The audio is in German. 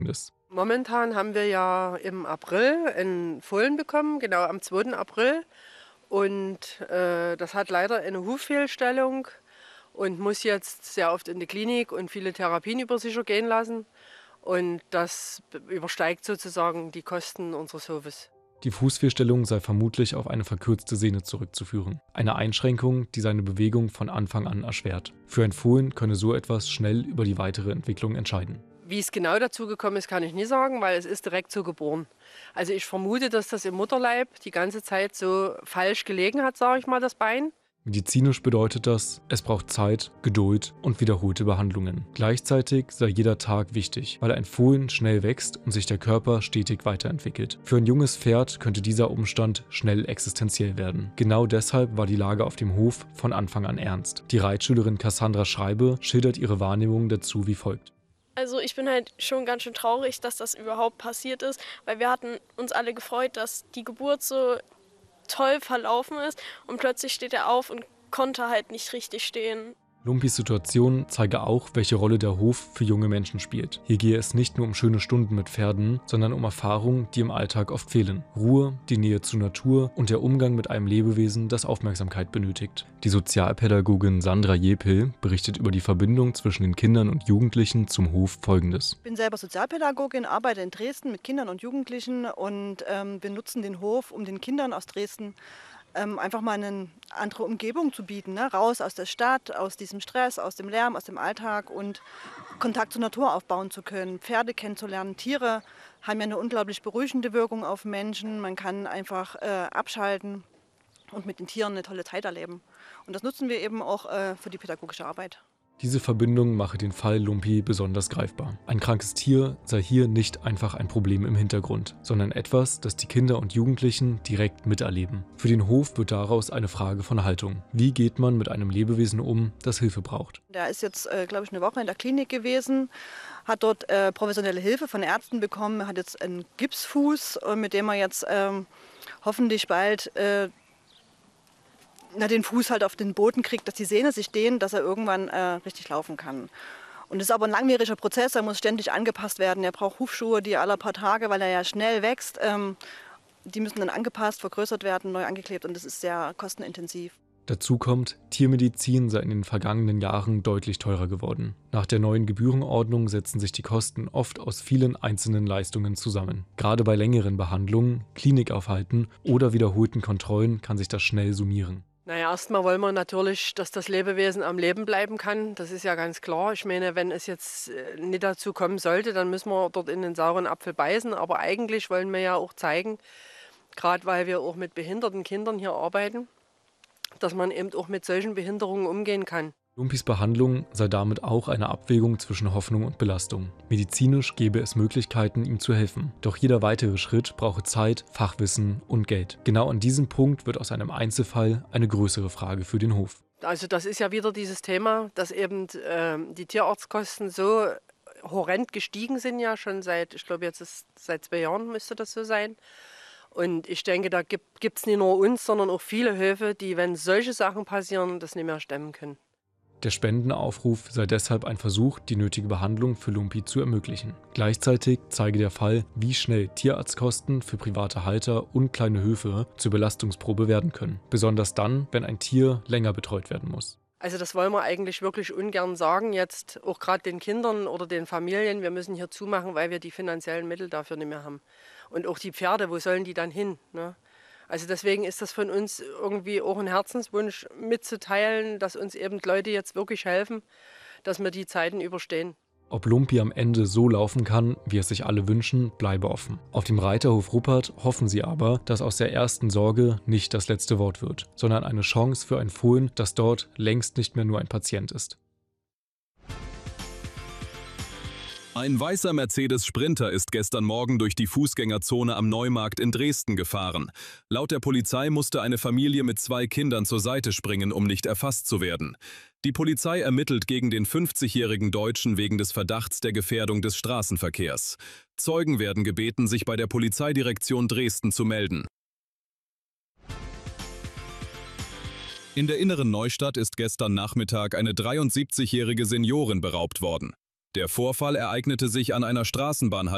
Momentan haben wir ja im April einen Fohlen bekommen, genau am 2. April. Und das hat leider eine Huffehlstellung und muss jetzt sehr oft in die Klinik und viele Therapien über sich ergehen lassen. Und das übersteigt sozusagen die Kosten unseres Hofes. Die Fußfehlstellung sei vermutlich auf eine verkürzte Sehne zurückzuführen. Eine Einschränkung, die seine Bewegung von Anfang an erschwert. Für ein Fohlen könne so etwas schnell über die weitere Entwicklung entscheiden. Wie es genau dazu gekommen ist, kann ich nie sagen, weil es ist direkt so geboren. Also ich vermute, dass das im Mutterleib die ganze Zeit so falsch gelegen hat, sage ich mal, das Bein. Medizinisch bedeutet das, es braucht Zeit, Geduld und wiederholte Behandlungen. Gleichzeitig sei jeder Tag wichtig, weil ein Fohlen schnell wächst und sich der Körper stetig weiterentwickelt. Für ein junges Pferd könnte dieser Umstand schnell existenziell werden. Genau deshalb war die Lage auf dem Hof von Anfang an ernst. Die Reitschülerin Cassandra Schreibe schildert ihre Wahrnehmung dazu wie folgt. Also ich bin halt schon ganz schön traurig, dass das überhaupt passiert ist, weil wir hatten uns alle gefreut, dass die Geburt so toll verlaufen ist und plötzlich steht er auf und konnte halt nicht richtig stehen. Lumpis Situation zeige auch, welche Rolle der Hof für junge Menschen spielt. Hier gehe es nicht nur um schöne Stunden mit Pferden, sondern um Erfahrungen, die im Alltag oft fehlen. Ruhe, die Nähe zur Natur und der Umgang mit einem Lebewesen, das Aufmerksamkeit benötigt. Die Sozialpädagogin Sandra Jepel berichtet über die Verbindung zwischen den Kindern und Jugendlichen zum Hof Folgendes. Ich bin selber Sozialpädagogin, arbeite in Dresden mit Kindern und Jugendlichen und wir nutzen den Hof, um den Kindern aus Dresden einfach mal eine andere Umgebung zu bieten, ne? Raus aus der Stadt, aus diesem Stress, aus dem Lärm, aus dem Alltag und Kontakt zur Natur aufbauen zu können, Pferde kennenzulernen. Tiere haben ja eine unglaublich beruhigende Wirkung auf Menschen. Man kann einfach abschalten und mit den Tieren eine tolle Zeit erleben. Und das nutzen wir eben auch für die pädagogische Arbeit. Diese Verbindung mache den Fall Lumpi besonders greifbar. Ein krankes Tier sei hier nicht einfach ein Problem im Hintergrund, sondern etwas, das die Kinder und Jugendlichen direkt miterleben. Für den Hof wird daraus eine Frage von Haltung. Wie geht man mit einem Lebewesen um, das Hilfe braucht? Der ist jetzt, glaube ich, eine Woche in der Klinik gewesen, hat dort professionelle Hilfe von Ärzten bekommen, hat jetzt einen Gipsfuß, mit dem er jetzt hoffentlich bald den Fuß halt auf den Boden kriegt, dass die Sehne sich dehnt, dass er irgendwann richtig laufen kann. Und das ist aber ein langwieriger Prozess, er muss ständig angepasst werden. Er braucht Hufschuhe, die alle paar Tage, weil er ja schnell wächst, die müssen dann angepasst, vergrößert werden, neu angeklebt und das ist sehr kostenintensiv. Dazu kommt, Tiermedizin sei in den vergangenen Jahren deutlich teurer geworden. Nach der neuen Gebührenordnung setzen sich die Kosten oft aus vielen einzelnen Leistungen zusammen. Gerade bei längeren Behandlungen, Klinikaufhalten oder wiederholten Kontrollen kann sich das schnell summieren. Naja, erstmal wollen wir natürlich, dass das Lebewesen am Leben bleiben kann. Das ist ja ganz klar. Ich meine, wenn es jetzt nicht dazu kommen sollte, dann müssen wir dort in den sauren Apfel beißen. Aber eigentlich wollen wir ja auch zeigen, gerade weil wir auch mit behinderten Kindern hier arbeiten, dass man eben auch mit solchen Behinderungen umgehen kann. Lumpis Behandlung sei damit auch eine Abwägung zwischen Hoffnung und Belastung. Medizinisch gäbe es Möglichkeiten, ihm zu helfen. Doch jeder weitere Schritt brauche Zeit, Fachwissen und Geld. Genau an diesem Punkt wird aus einem Einzelfall eine größere Frage für den Hof. Also das ist ja wieder dieses Thema, dass eben die Tierarztkosten so horrend gestiegen sind, ja schon seit, ich glaube jetzt ist seit 2 Jahren müsste das so sein. Und ich denke, da gibt es nicht nur uns, sondern auch viele Höfe, die, wenn solche Sachen passieren, das nicht mehr stemmen können. Der Spendenaufruf sei deshalb ein Versuch, die nötige Behandlung für Lumpi zu ermöglichen. Gleichzeitig zeige der Fall, wie schnell Tierarztkosten für private Halter und kleine Höfe zur Belastungsprobe werden können. Besonders dann, wenn ein Tier länger betreut werden muss. Also das wollen wir eigentlich wirklich ungern sagen, jetzt auch gerade den Kindern oder den Familien, wir müssen hier zumachen, weil wir die finanziellen Mittel dafür nicht mehr haben. Und auch die Pferde, wo sollen die dann hin, ne? Also deswegen ist das von uns irgendwie auch ein Herzenswunsch mitzuteilen, dass uns eben Leute jetzt wirklich helfen, dass wir die Zeiten überstehen. Ob Lumpi am Ende so laufen kann, wie es sich alle wünschen, bleibe offen. Auf dem Reiterhof Ruppert hoffen sie aber, dass aus der ersten Sorge nicht das letzte Wort wird, sondern eine Chance für ein Fohlen, das dort längst nicht mehr nur ein Patient ist. Ein weißer Mercedes Sprinter ist gestern Morgen durch die Fußgängerzone am Neumarkt in Dresden gefahren. Laut der Polizei musste eine Familie mit 2 Kindern zur Seite springen, um nicht erfasst zu werden. Die Polizei ermittelt gegen den 50-jährigen Deutschen wegen des Verdachts der Gefährdung des Straßenverkehrs. Zeugen werden gebeten, sich bei der Polizeidirektion Dresden zu melden. In der inneren Neustadt ist gestern Nachmittag eine 73-jährige Seniorin beraubt worden. Der Vorfall ereignete sich an einer Straßenbahnhaltestelle